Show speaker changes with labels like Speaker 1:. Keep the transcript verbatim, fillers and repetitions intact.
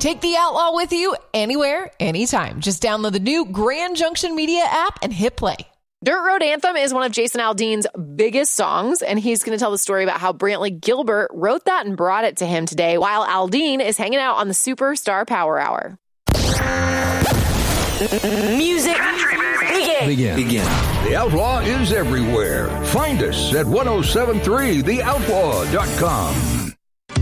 Speaker 1: Take the Outlaw with you anywhere, anytime. Just download the new Grand Junction Media app and hit play.
Speaker 2: Dirt Road Anthem is one of Jason Aldean's biggest songs, and he's going to tell the story about how Brantley Gilbert wrote that and brought it to him today while Aldean is hanging out on the Superstar Power Hour.
Speaker 3: Music begin.
Speaker 4: Begin. Begin. The Outlaw is everywhere. Find us at ten seventy-three the outlaw dot com.